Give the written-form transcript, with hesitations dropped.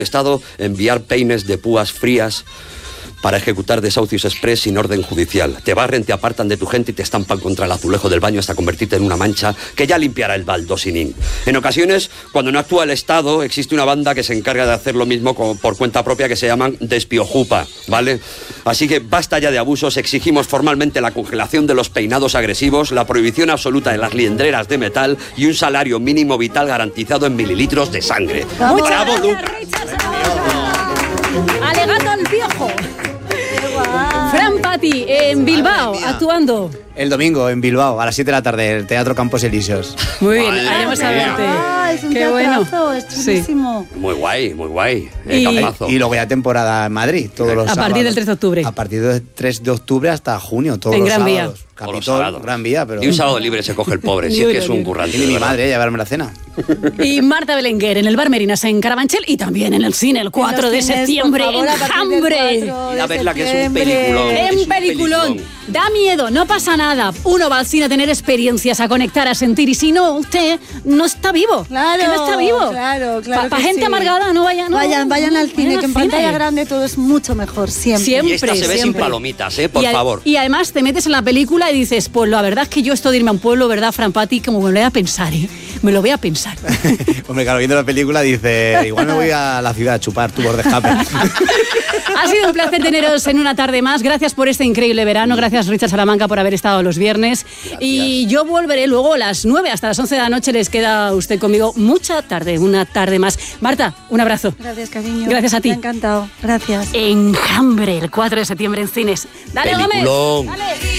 Estado enviar peines de púas frías para ejecutar desahucios express sin orden judicial. Te barren, te apartan de tu gente y te estampan contra el azulejo del baño hasta convertirte en una mancha que ya limpiará el baldosinin. En ocasiones, cuando no actúa el Estado, existe una banda que se encarga de hacer lo mismo por cuenta propia, que se llaman despiojupa, ¿vale? Así que basta ya de abusos, exigimos formalmente la congelación de los peinados agresivos, la prohibición absoluta de las liendreras de metal y un salario mínimo vital garantizado en mililitros de sangre. ¡Bravo, Lucas! Alegando al Piojo. Fran Pati, en Bilbao, actuando. El domingo en Bilbao, a las 7 de la tarde, el Teatro Campos Elíseos. Muy bien, haremos a verte. Es un Qué teatrazo, bueno. es chulísimo. Muy guay, muy guay. Y luego ya temporada en Madrid, todos los A sábados. partir del 3 de octubre. A partir del 3 de octubre hasta junio, todos En los Gran Vía. sábados. Todos los Capitol, sábados. Gran Vía, pero... Y un sábado libre se coge el pobre, si es que es un currante. Y mi de verdad. madre, llevarme la cena. Y Marta Belenguer en el Bar Merinas en Carabanchel y también en el cine el 4 de cines, septiembre por favor, en a partir del Jambre. 4 Ir a de verla, que es un septiembre. peliculón. Es En un peliculón. peliculón. Da miedo, no pasa nada. Uno va al cine a tener experiencias, a conectar, a sentir. Y si no, usted no está vivo. Claro, que no está vivo. claro Para que gente sí. amargada, no vayan. No, Vayan al cine, vayan que en al cine. pantalla grande todo es mucho mejor, siempre. Siempre. Y esta se ve sin siempre. palomitas, por favor. Y además te metes en la película y dices, pues la verdad es que yo esto de irme a un pueblo, ¿verdad, Fran Pati? Como me lo voy a pensar, me lo voy a pensar. Hombre, claro, viendo la película dice, igual me voy a la ciudad a chupar tubos de escape. Ha sido un placer teneros en una tarde más. Gracias por este increíble verano. Gracias, Richard Salamanca, por haber estado los viernes. Gracias. Y yo volveré luego a las 9 hasta las 11 de la noche. Les queda usted conmigo mucha tarde, una tarde más. Marta, un abrazo. Gracias, cariño. Gracias a ti. Me ha encantado. Gracias. Enjambre, el 4 de septiembre en cines. Dale, Peliculón. Gómez. Dale.